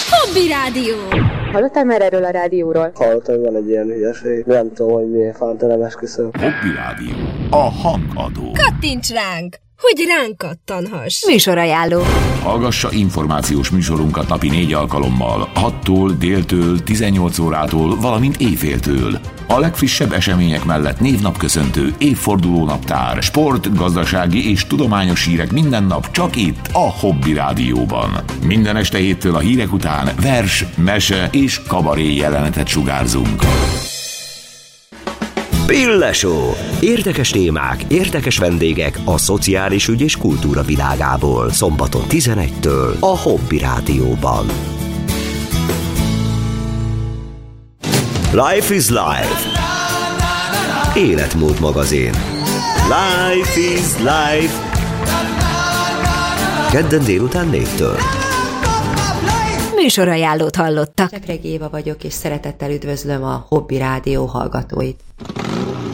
Hobby Rádió. Hallottál már erről a rádióról? Hallottam, hogy van egy ilyen hülyeség. Nem tudom, hogy miért fánta, nem esküszöm. Hobby Rádió. A hangadó. Kattints ránk, hogy ránk kattanhass. Műsorajánló. Hallgassa információs műsorunkat napi 4 alkalommal, 6-tól, déltől, 18 órától, valamint éjféltől. A legfrissebb események mellett névnapköszöntő, évfordulónaptár, sport, gazdasági és tudományos hírek minden nap csak itt a Hobby Rádióban. Minden este héttől a hírek után vers, mese és kabaré jelenetet sugárzunk. Pille-show. Érdekes témák, érdekes vendégek a szociális ügy és kultúra világából. Szombaton 11-től a Hobby Rádióban. Life is Life. Életmód magazin. Life is Life. Kedden délután 4-től. Műsorajánlót hallottak. Csepregi Éva vagyok, és szeretettel üdvözlöm a Hobby Rádió hallgatóit.